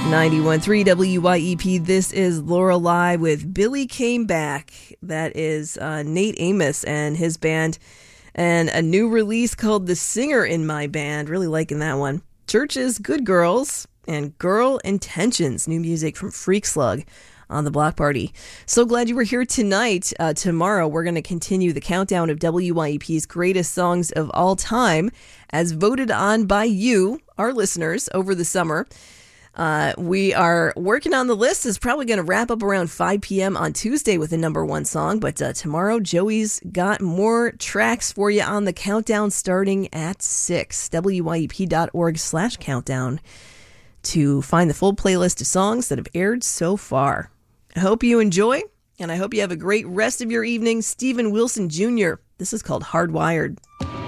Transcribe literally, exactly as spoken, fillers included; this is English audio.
ninety-one point three W Y E P. This is Lorelei with Billy Came Back. That is uh, Nate Amos and his band. And a new release called The Singer in My Band. Really liking that one. Churches, Good Girls, and Girl Intentions. New music from Freak Slug on the Block Party. So glad you were here tonight. Uh, tomorrow, we're going to continue the countdown of W Y E P's greatest songs of all time, as voted on by you, our listeners, over the summer. Uh, we are working on the list. It's probably going to wrap up around five p.m. on Tuesday with the number one song. But uh, tomorrow, Joey's got more tracks for you on the countdown starting at six. W Y E P dot org slash countdown to find the full playlist of songs that have aired so far. I hope you enjoy, and I hope you have a great rest of your evening. Stephen Wilson Junior This is called Hardwired.